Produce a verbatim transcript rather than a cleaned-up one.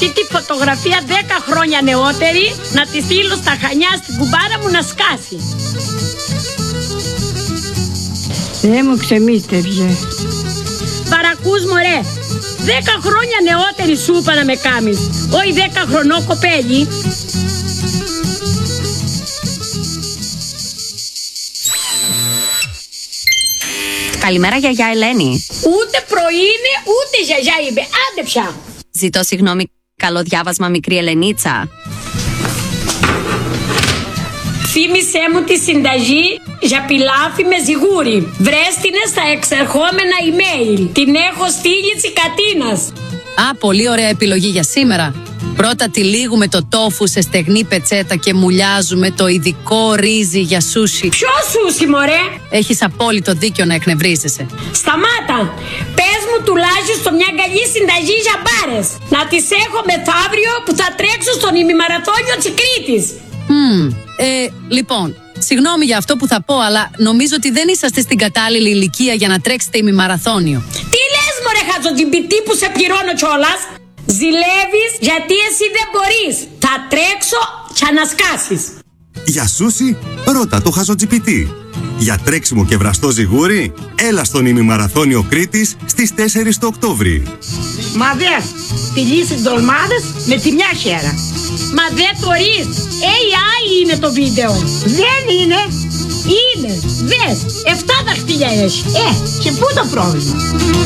αυτή τη φωτογραφία δέκα χρόνια νεότερη να τη στείλω στα Χανιά στην κουμπάρα μου να σκάσει. Δεν μου ξεμίστευε. Παρακούς μωρέ, δέκα χρόνια νεότερη σου είπα να με κάμεις, όχι δέκα χρονό κοπέλι. Καλημέρα γιαγιά Ελένη. Ούτε πρωί είναι, ούτε γιαγιά είπε. Άντε πια. Ζητώ συγγνώμη, καλό διάβασμα μικρή Ελενίτσα. Θύμησέ μου τη συνταγή για πιλάφι με ζιγούρι. Βρες την στα εξερχόμενα email. Την έχω στείλει τσικατίνας. Α, πολύ ωραία επιλογή για σήμερα. Πρώτα τυλίγουμε το τόφου σε στεγνή πετσέτα και μουλιάζουμε το ειδικό ρύζι για σούσι. Ποιο σούσι μωρέ? Έχεις απόλυτο δίκιο να εκνευρίζεσαι. Σταμάτα. Πες μου τουλάχιστον μια καλή συνταγή για μπάρες. Να τις έχω μεθαύριο που θα τρέξω στον ημιμαραθώνιο της Κρήτης. Mm, ε, λοιπόν, συγγνώμη για αυτό που θα πω, αλλά νομίζω ότι δεν είσαστε στην κατάλληλη ηλικία για να τρέξετε ημιμαραθώνιο. Τι λες μωρέ χατζοτζιμπητή που σε πληρώνω κιόλας? Ζηλεύεις γιατί εσύ δεν μπορείς. Θα τρέξω και να σκάσεις. Για σούσι, ρώτα το χαζοτζιπιτή. Για τρέξιμο και βραστό ζιγούρι, έλα στον ημιμαραθώνιο Κρήτης στις τέσσερις του Οκτώβρη. Μα δες, τυλίσεις ντολμάδες με τη μια χέρα. Μα δεν μπορείς. έι άι είναι το βίντεο. Δεν είναι. Είναι. Δες, εφτά δαχτυλιά έχει. Ε, και πού το πρόβλημα?